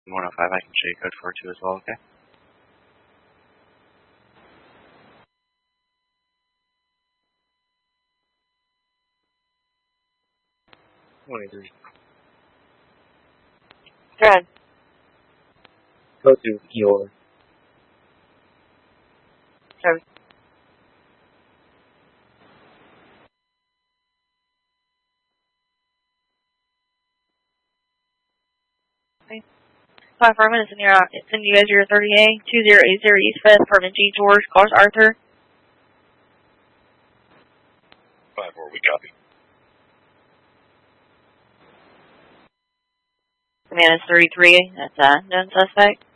105, I can show you code 42 as well, okay? $23. Good. Go to your. Sorry. Okay. 5 minutes in you guys your 30A, 2080 East Fifth, apartment G George, cars Arthur. 5-4, we copy. Command is 33, that's known suspect.